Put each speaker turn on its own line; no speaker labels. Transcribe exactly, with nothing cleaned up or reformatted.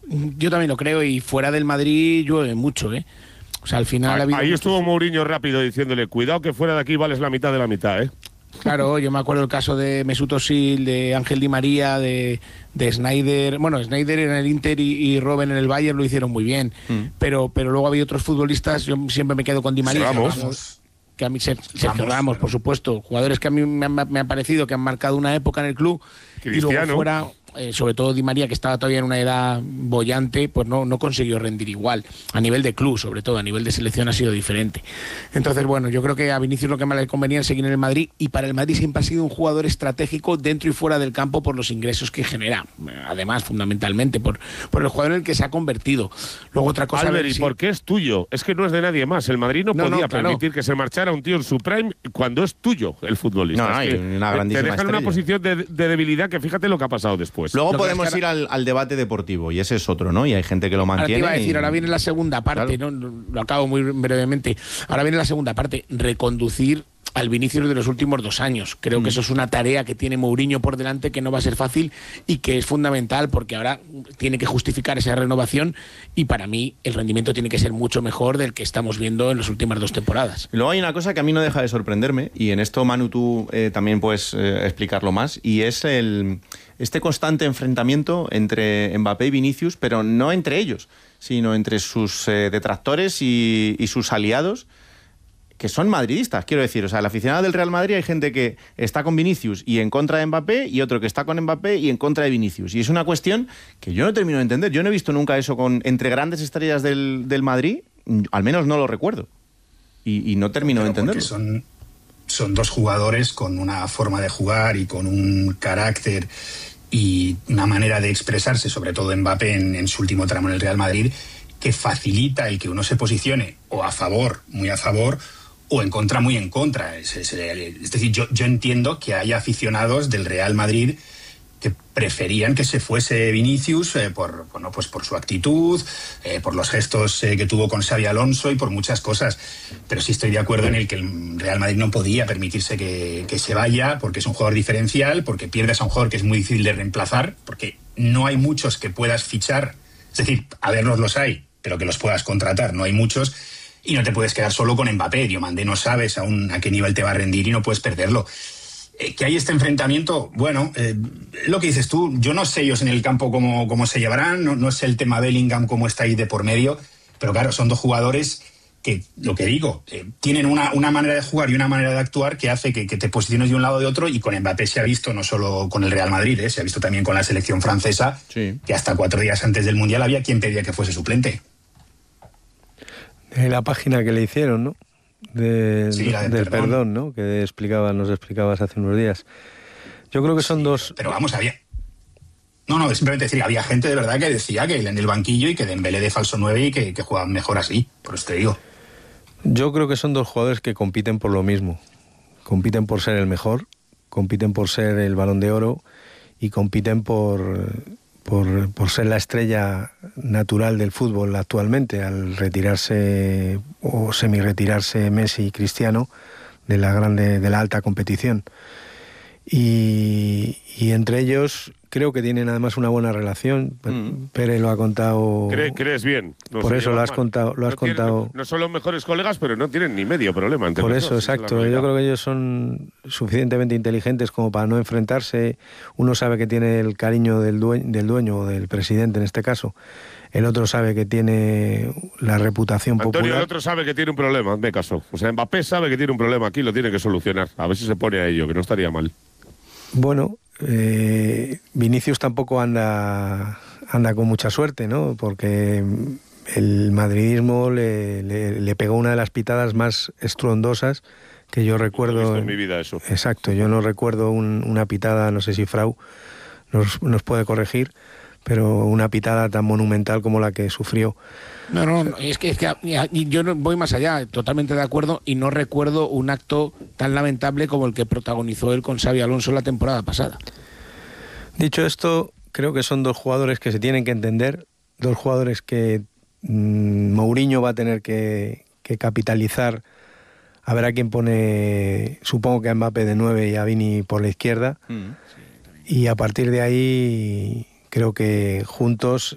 Yo también lo creo, y fuera del Madrid llueve mucho, ¿eh? O sea, al final
ahí,
ha habido
ahí
muchos...
estuvo Mourinho rápido diciéndole, cuidado que fuera de aquí vales la mitad de la mitad, ¿eh?
Claro, yo me acuerdo el caso de Mesut Özil, de Ángel Di María, de, de Sneijder. Bueno, Sneijder en el Inter y, y Robben en el Bayern lo hicieron muy bien, mm. pero pero luego había otros futbolistas, yo siempre me quedo con Di María.
Vamos.
Que a mí Sergio Ramos, por supuesto, jugadores que a mí me han, me han parecido que han marcado una época en el club.
Cristiano.
Y luego fuera, eh, sobre todo Di María, que estaba todavía en una edad boyante, pues no, no consiguió rendir igual. A nivel de club, sobre todo, a nivel de selección ha sido diferente. Entonces, bueno, yo creo que a Vinicius lo que más le convenía es seguir en el Madrid, y para el Madrid siempre ha sido un jugador estratégico dentro y fuera del campo por los ingresos que genera. Además, fundamentalmente, por, por el jugador en el que se ha convertido. Luego otra cosa...
Albert, ¿y
si...
por qué es tuyo? Es que no es de nadie más. El Madrid no, no podía no, claro. permitir que se marchara un tío en su prime cuando es tuyo el futbolista.
No, no,
es
hay
que
una grandísima
te dejan en una posición de, de debilidad que fíjate lo que ha pasado después.
Luego
lo
podemos ir al, al debate deportivo, y ese es otro, ¿no? Y hay gente que lo mantiene.
Ahora te iba a decir,
y...
ahora viene la segunda parte, claro. ¿no? Lo acabo muy brevemente. Ahora viene la segunda parte, reconducir al Vinicius de los últimos dos años. Creo mm. que eso es una tarea que tiene Mourinho por delante, que no va a ser fácil y que es fundamental, porque ahora tiene que justificar esa renovación, y para mí el rendimiento tiene que ser mucho mejor del que estamos viendo en las últimas dos temporadas.
Luego hay una cosa que a mí no deja de sorprenderme, y en esto, Manu, tú eh, también puedes eh, explicarlo más, y es el este constante enfrentamiento entre Mbappé y Vinicius, pero no entre ellos, sino entre sus eh, detractores y, y sus aliados, que son madridistas, quiero decir. O sea, el aficionado del Real Madrid, hay gente que está con Vinicius y en contra de Mbappé, y otro que está con Mbappé y en contra de Vinicius. Y es una cuestión que yo no termino de entender. Yo no he visto nunca eso con entre grandes estrellas del, del Madrid, al menos no lo recuerdo. Y, y no termino de entenderlo.
Son, son dos jugadores con una forma de jugar y con un carácter y una manera de expresarse, sobre todo Mbappé en, en su último tramo en el Real Madrid, que facilita el que uno se posicione o a favor, muy a favor, o en contra, muy en contra. Es, es, es decir, yo, yo entiendo que hay aficionados del Real Madrid que preferían que se fuese Vinicius eh, por, bueno, pues por su actitud, eh, por los gestos eh, que tuvo con Xabi Alonso y por muchas cosas. Pero sí estoy de acuerdo en el que el Real Madrid no podía permitirse que, que se vaya, porque es un jugador diferencial, porque pierdes a un jugador que es muy difícil de reemplazar, porque no hay muchos que puedas fichar. Es decir, a verlos los hay, pero que los puedas contratar, no hay muchos. Y no te puedes quedar solo con Mbappé. Diomandé, no sabes aún a qué nivel te va a rendir y no puedes perderlo. Eh, que hay este enfrentamiento, bueno, eh, lo que dices tú, yo no sé ellos en el campo cómo, cómo se llevarán, no, no sé el tema Bellingham cómo está ahí de por medio, pero claro, son dos jugadores que, lo que digo, eh, tienen una, una manera de jugar y una manera de actuar que hace que, que te posiciones de un lado o de otro, y con Mbappé se ha visto no solo con el Real Madrid, eh, se ha visto también con la selección francesa, sí. Que hasta cuatro días antes del Mundial había quien pedía que fuese suplente.
De la página que le hicieron, ¿no? De,
sí, la del,
del
perdón.
perdón, ¿no? Que explicaba, nos explicabas hace unos días. Yo creo que son
sí,
dos...
Pero vamos, había... No, no, simplemente decir, había gente de verdad que decía que él en el banquillo y que Dembélé de falso nueve y que, que jugaban mejor así, por eso te digo.
Yo creo que son dos jugadores que compiten por lo mismo. Compiten por ser el mejor, compiten por ser el Balón de Oro y compiten por... Por, por ser la estrella natural del fútbol actualmente, al retirarse o semi-retirarse Messi y Cristiano de la grande, de la alta competición. Y, y entre ellos creo que tienen además una buena relación. Mm. Pere lo ha contado.
¿Crees, crees bien?
No por eso lo has mal. contado. Lo has
no, tienen,
contado.
No, no son los mejores colegas, pero no tienen ni medio problema.
Por eso,
dos,
exacto. Yo creo que ellos son suficientemente inteligentes como para no enfrentarse. Uno sabe que tiene el cariño del dueño, del dueño o del presidente en este caso. El otro sabe que tiene la reputación
Antonio,
popular.
El otro sabe que tiene un problema, hazme caso. O sea, Mbappé sabe que tiene un problema aquí, lo tiene que solucionar. A ver si se pone a ello, que no estaría mal.
Bueno, eh, Vinicius tampoco anda anda con mucha suerte, ¿no? Porque el madridismo le, le, le pegó una de las pitadas más estruendosas que yo recuerdo.
No he visto en mi vida eso.
Exacto, yo no recuerdo un, una pitada, no sé si Frau nos, nos puede corregir, pero una pitada tan monumental como la que sufrió.
No, no, no, es que, es que yo no voy más allá, totalmente de acuerdo, y no recuerdo un acto tan lamentable como el que protagonizó él con Xabi Alonso la temporada pasada.
Dicho esto, creo que son dos jugadores que se tienen que entender, dos jugadores que mmm, Mourinho va a tener que, que capitalizar, a ver a quién pone, supongo que a Mbappé de nueve y a Vini por la izquierda, mm. y a partir de ahí creo que juntos